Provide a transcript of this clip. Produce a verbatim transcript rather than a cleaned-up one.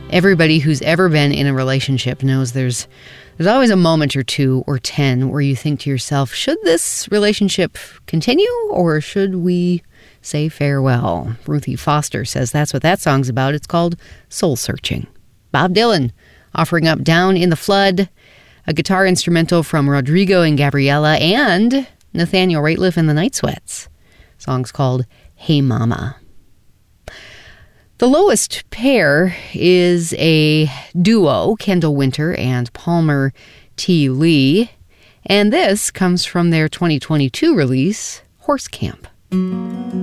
Everybody who's ever been in a relationship knows there's there's always a moment or two or ten where you think to yourself, should this relationship continue or should we say farewell? Ruthie Foster says that's what that song's about. It's called Soul Searching. Bob Dylan offering up Down in the Flood, a guitar instrumental from Rodrigo and Gabriela, and Nathaniel Rateliff and the Night Sweats. The song's called Hey Mama. The lowest pair is a duo, Kendall Winter and Palmer T. Lee, and this comes from their twenty twenty-two release, Horse Camp.